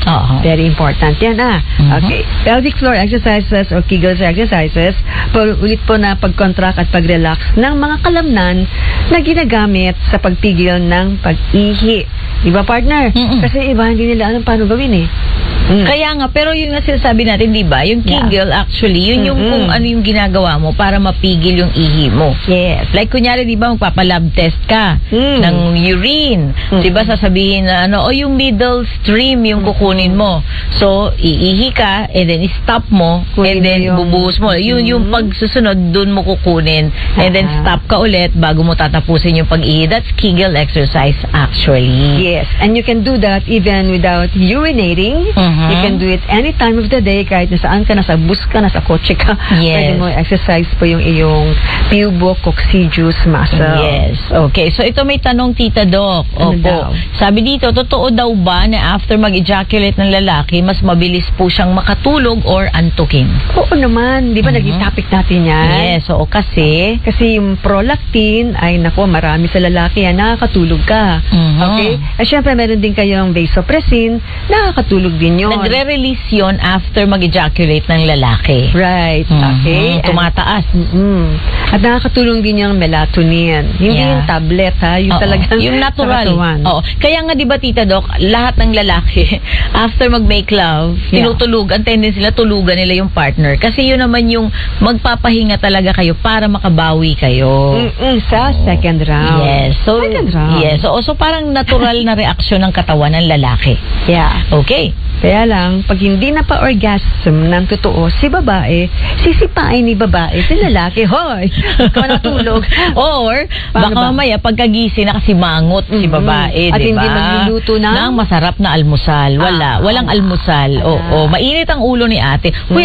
Very important yan, Okay. Pelvic floor exercises or Kegels exercises, ulit po na pag-contract at pag-relax ng mga kalamnan na ginagamit sa pagpigil ng pag-ihi. Diba, partner? Kasi iba, hindi nila alam paano gawin Kaya nga, pero yun nga sinasabi natin, di ba? Yung Kegel, actually, yun yung kung ano yung ginagawa mo para mapigil yung ihi mo. Yes. Like, kunyari, di ba, magpapalab test ka ng urine. Di ba, sasabihin na, yung middle stream yung kukunin mo. So, iihi ka, and then stop mo, and then bubuhos mo. Yun yung pagsusunod, dun mo kukunin. And then stop ka ulit bago mo tatapusin yung pag-ihi. That's Kegel exercise, actually. Yes. And you can do that even without urinating. You can do it any time of the day, kahit nasaan ka, nasa bus ka, nasa kotse ka. Pwede mo exercise po yung iyong pubococcygeus muscle. Yes. Okay. So, ito may tanong, Tita Doc. Opo. Sabi dito, totoo daw ba na after mag-ejaculate ng lalaki, mas mabilis po siyang makatulog or antukin? Oo naman. Di ba naging topic natin yan? Yes. Oo, kasi yung prolactin, ay nako, marami sa lalaki yan, nakakatulog ka. Okay? At syempre, meron din kayong vasopressin, nakakatulog din yun. Nagre-release yun after mag-ejaculate ng lalaki. Right. Okay. Tumataas. At nakakatulong din yung melatonin. Hindi yung tablet, yung talagang yung natural. Kaya nga, di ba, Tita Doc, lahat ng lalaki, after mag-make love, tinutulog, ang tendency nila, tulugan nila yung partner. Kasi yun naman yung magpapahinga talaga kayo para makabawi kayo. Sa second round. Yes. So, second round. Yes. So parang natural na reaksyon ng katawan ng lalaki. Yeah. Okay. Kaya lang, pag hindi na pa-orgasm ng totoo si babae, sisipain ni babae si lalaki, hoy, ikaw natulog. Or, baka mamaya, pagkagising nakasimangot si babae, at diba? hindi magluluto ng masarap na almusal. Walang almusal. Oo, mainit ang ulo ni ate.